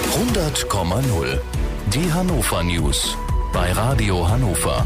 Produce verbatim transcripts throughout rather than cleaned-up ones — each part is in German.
hundert Komma null. Die Hannover News bei Radio Hannover.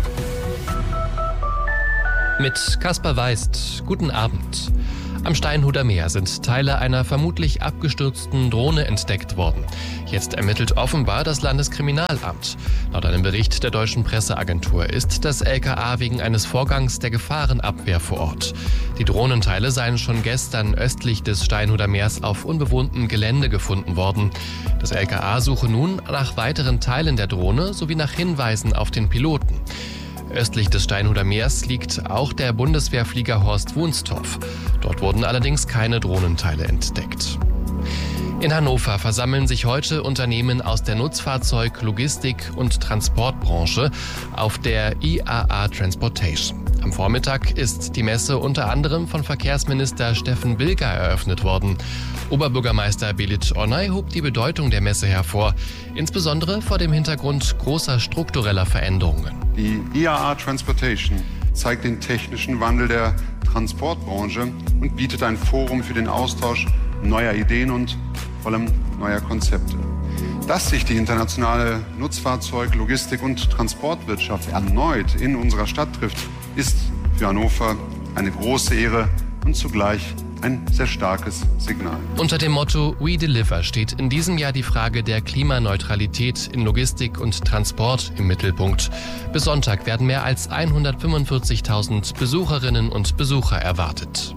Mit Kaspar Weist. Guten Abend. Am Steinhuder Meer sind Teile einer vermutlich abgestürzten Drohne entdeckt worden. Jetzt ermittelt offenbar das Landeskriminalamt. Laut einem Bericht der deutschen Presseagentur ist das L K A wegen eines Vorgangs der Gefahrenabwehr vor Ort. Die Drohnenteile seien schon gestern östlich des Steinhuder Meers auf unbewohntem Gelände gefunden worden. Das L K A suche nun nach weiteren Teilen der Drohne sowie nach Hinweisen auf den Piloten. Östlich des Steinhuder Meers liegt auch der Bundeswehrflieger Horst Wunstorf. Dort wurden allerdings keine Drohnenteile entdeckt. In Hannover versammeln sich heute Unternehmen aus der Nutzfahrzeug-, Logistik- und Transportbranche auf der I A A Transportation. Am Vormittag ist die Messe unter anderem von Verkehrsminister Steffen Bilger eröffnet worden. Oberbürgermeister Belit Onay hob die Bedeutung der Messe hervor, insbesondere vor dem Hintergrund großer struktureller Veränderungen. Die I A A Transportation zeigt den technischen Wandel der Transportbranche und bietet ein Forum für den Austausch neuer Ideen und vor allem neuer Konzepte. Dass sich die internationale Nutzfahrzeug-, Logistik- und Transportwirtschaft erneut in unserer Stadt trifft, ist für Hannover eine große Ehre und zugleich ein sehr starkes Signal. Unter dem Motto We Deliver steht in diesem Jahr die Frage der Klimaneutralität in Logistik und Transport im Mittelpunkt. Bis Sonntag werden mehr als hundertfünfundvierzigtausend Besucherinnen und Besucher erwartet.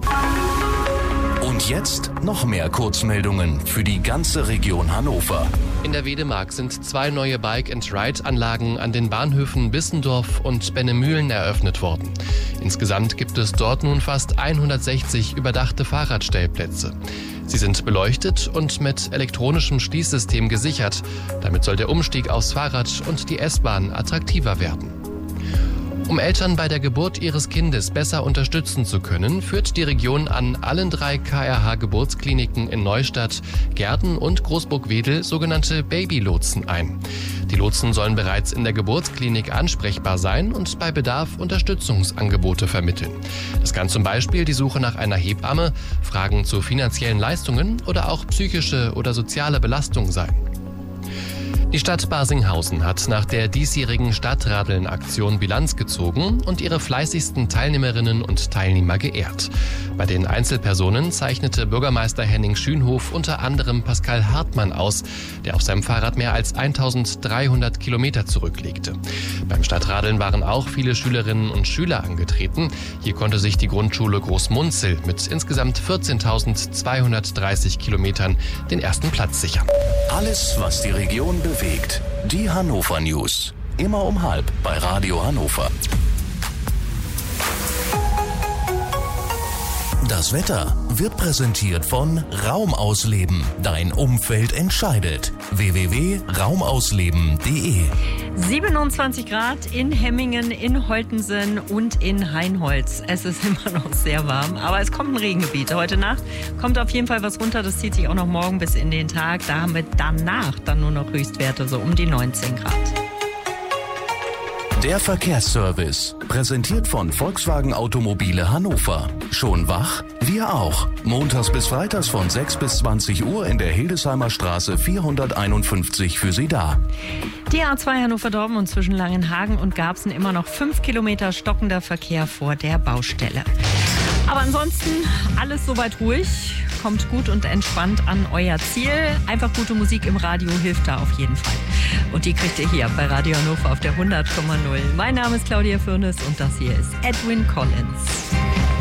Und jetzt noch mehr Kurzmeldungen für die ganze Region Hannover. In der Wedemark sind zwei neue Bike-and-Ride-Anlagen an den Bahnhöfen Bissendorf und Bennemühlen eröffnet worden. Insgesamt gibt es dort nun fast hundertsechzig überdachte Fahrradstellplätze. Sie sind beleuchtet und mit elektronischem Schließsystem gesichert. Damit soll der Umstieg aufs Fahrrad und die S-Bahn attraktiver werden. Um Eltern bei der Geburt ihres Kindes besser unterstützen zu können, führt die Region an allen drei K R H-Geburtskliniken in Neustadt, Gehrden und Großburg-Wedel sogenannte Babylotsen ein. Die Lotsen sollen bereits in der Geburtsklinik ansprechbar sein und bei Bedarf Unterstützungsangebote vermitteln. Das kann zum Beispiel die Suche nach einer Hebamme, Fragen zu finanziellen Leistungen oder auch psychische oder soziale Belastung sein. Die Stadt Barsinghausen hat nach der diesjährigen Stadtradeln-Aktion Bilanz gezogen und ihre fleißigsten Teilnehmerinnen und Teilnehmer geehrt. Bei den Einzelpersonen zeichnete Bürgermeister Henning Schünhof unter anderem Pascal Hartmann aus, der auf seinem Fahrrad mehr als eintausenddreihundert Kilometer zurücklegte. Beim Stadtradeln waren auch viele Schülerinnen und Schüler angetreten. Hier konnte sich die Grundschule Großmunzel mit insgesamt vierzehntausendzweihundertdreißig Kilometern den ersten Platz sichern. Alles, was die Region bewegt. Die Hannover News. Immer um halb bei Radio Hannover. Das Wetter wird präsentiert von Raumausleben. Dein Umfeld entscheidet. w w w punkt raumausleben punkt d e siebenundzwanzig Grad in Hemmingen, in Holtensen und in Hainholz. Es ist immer noch sehr warm, aber es kommt ein Regengebiet. Heute Nacht kommt auf jeden Fall was runter. Das zieht sich auch noch morgen bis in den Tag. Da haben wir danach dann nur noch Höchstwerte, so um die neunzehn Grad. Der Verkehrsservice, präsentiert von Volkswagen Automobile Hannover. Schon wach? Wir auch. Montags bis freitags von sechs bis zwanzig Uhr in der Hildesheimer Straße vierhunderteinundfünfzig für Sie da. Die A zwei Hannover-Dortmund und zwischen Langenhagen und Garbsen immer noch fünf Kilometer stockender Verkehr vor der Baustelle. Aber ansonsten alles soweit ruhig. Kommt gut und entspannt an euer Ziel. Einfach gute Musik im Radio hilft da auf jeden Fall. Und die kriegt ihr hier bei Radio Hannover auf der hundert Komma null. Mein Name ist Claudia Fürnes und das hier ist Edwyn Collins.